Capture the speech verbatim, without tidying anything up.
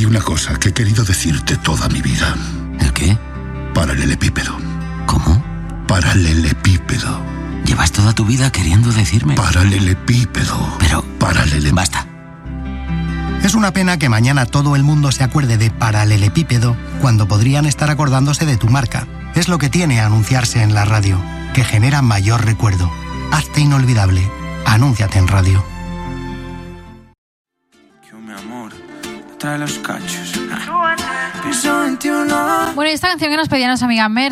Hay una cosa que he querido decirte toda mi vida. ¿El qué? Paralelepípedo. ¿Cómo? Paralelepípedo. Llevas toda tu vida queriendo decirme. Paralelepípedo. Pero... Paralele... Basta. Es una pena que mañana todo el mundo se acuerde de paralelepípedo cuando podrían estar acordándose de tu marca. Es lo que tiene anunciarse en la radio, que genera mayor recuerdo. Hazte inolvidable. Anúnciate en radio. Mi amor, trae los cachos. Bueno, y esta canción que nos pedía nuestra amiga Mer